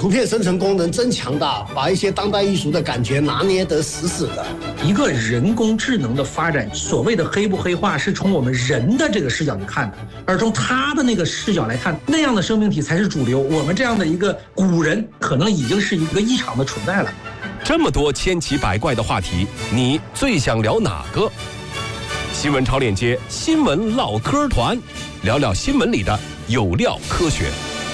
图片生成功能真强大，把一些当代艺术的感觉拿捏得死死的。 一个人工智能的发展，所谓的黑不黑化，是从我们人的这个视角去看的，而从他的那个视角来看，那样的生命体才是主流。我们这样的一个古人，可能已经是一个异常的存在了。 这么多千奇百怪的话题，你最想聊哪个？新闻超链接新闻唠嗑团，聊聊新闻里的有料科学。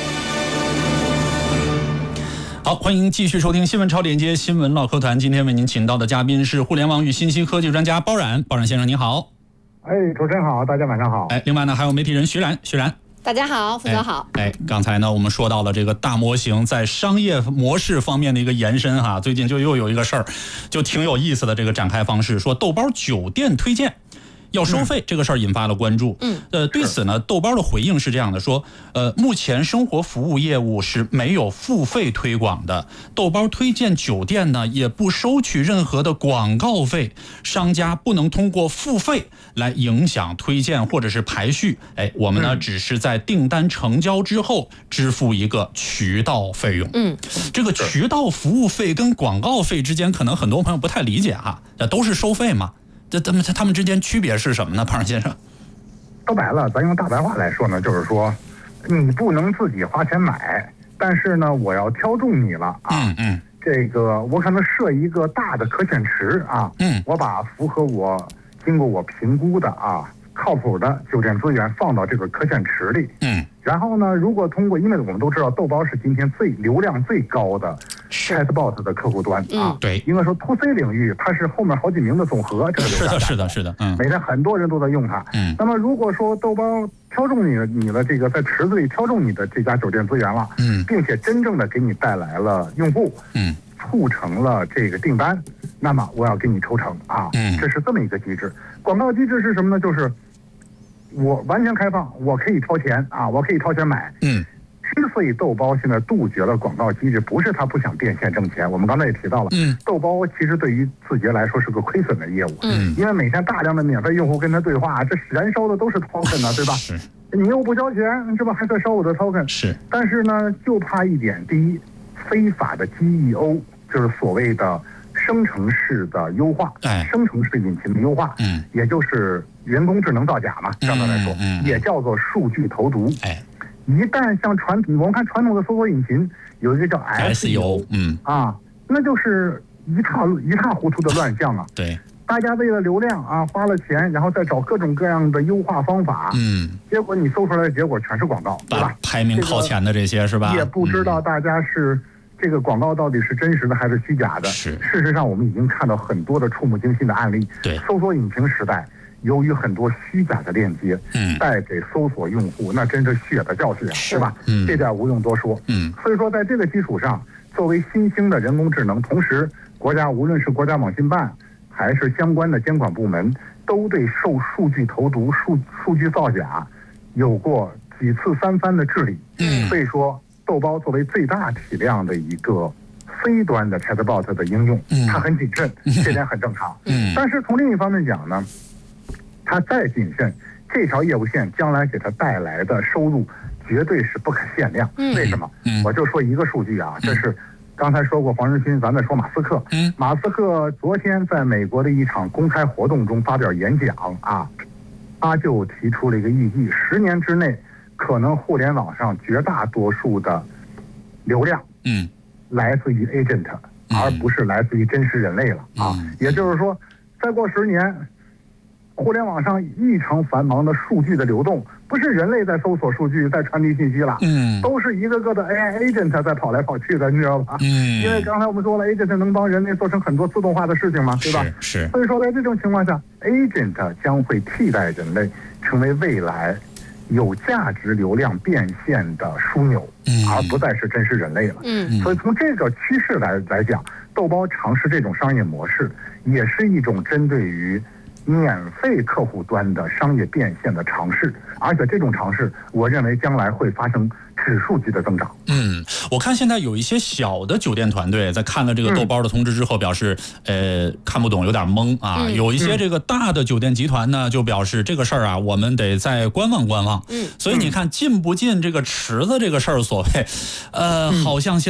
好，欢迎继续收听新闻超链接新闻唠嗑团。今天为您请到的嘉宾是互联网与信息科技专家包冉，包冉先生您好。 主持人好，大家晚上好。 另外呢还有媒体人徐冉， 大家好，福泽好。 刚才呢我们说到了这个大模型在商业模式方面的一个延伸哈，最近就又有一个事儿，就挺有意思的这个展开方式，说豆包酒店推荐要收费，这个事儿引发了关注。对此呢，豆包的回应是这样的，说，目前生活服务业务是没有付费推广的，豆包推荐酒店呢也不收取任何的广告费，商家不能通过付费来影响推荐或者是排序。我们呢只是在订单成交之后支付一个渠道费用。这个渠道服务费跟广告费之间，可能很多朋友不太理解哈，都是收费嘛。他们之间区别是什么呢，胖先生？ 说白了，咱用大白话来说呢，就是说，你不能自己花钱买，但是呢，我要挑中你了啊。这个我可能设一个大的可选池啊。我把符合经过我评估的靠谱的酒店资源放到这个可选池里。然后呢，如果通过，因为我们都知道豆包是今天流量最高的 chatbot 的客户端对， 应该说 to C 领域它是后面好几名的总和。这个是的， 每天很多人都在用它。那么如果说豆包挑中你的这个在池子里挑中你的这家酒店资源了，并且真正的给你带来了用户，促成了这个订单，那么我要给你抽成这是这么一个机制。广告机制是什么呢？就是我完全开放，我可以掏钱我可以掏钱买。之所以豆包现在杜绝了广告机制，不是他不想变现挣钱，我们刚才也提到了，豆包其实对于字节来说是个亏损的业务，因为每天大量的免费用户跟他对话，这燃烧的都是 token 对吧？你又不交钱，这不还在烧我的 token？ 但是呢，就怕一点，第一，非法的 GEO， 就是所谓的生成式的优化，生成式引擎的优化，也就是人工智能造假嘛，相对来说，也叫做数据投毒。一旦像我们看传统的搜索引擎有一个叫 SEO， 那就是一塌糊涂的乱象啊。 对， 大家为了流量花了钱，然后再找各种各样的优化方法，结果你搜出来的结果全是广告，对吧？ 排名靠前的这些是吧？ 也不知道大家是这个广告到底是真实的还是虚假的。事实上我们已经看到很多的触目惊心的案例。 对， 搜索引擎时代，由于很多虚假的链接，带给搜索用户那真是血的教训，对吧？这点无用多说。所以说在这个基础上，作为新兴的人工智能，同时国家无论是国家网信办还是相关的监管部门，都对受数据投毒、数据造假有过几次三番的治理。所以说豆包作为最大体量的一个C端的 chatbot 的应用，它很谨慎，这点很正常。但是从另一方面讲呢，它再谨慎，这条业务线将来给它带来的收入绝对是不可限量。为什么？我就说一个数据这是刚才说过黄仁勋，咱再说马斯克。马斯克昨天在美国的一场公开活动中发表演讲他就提出了一个意义：10年之内，可能互联网上绝大多数的流量来自于 agent，而不是来自于真实人类了也就是说，再过10年。互联网上异常繁忙的数据的流动，不是人类在搜索数据、在传递信息了，都是一个个的 AI agent 在跑来跑去的，你知道吧？因为刚才我们说了 ，agent 能帮人类做成很多自动化的事情嘛，对吧？ 是。 所以说，在这种情况下 ，agent 将会替代人类，成为未来有价值流量变现的枢纽，而不再是真实人类了。所以从这个趋势来讲，豆包尝试这种商业模式，也是一种针对于免费客户端的商业变现的尝试，而且这种尝试，我认为将来会发生指数级的增长。 我看现在有一些小的酒店团队在看了这个豆包的通知之后，表示看不懂，有点懵有一些这个大的酒店集团呢，就表示这个事儿我们得再观望观望。所以你看进不进这个池子这个事儿，所谓好像现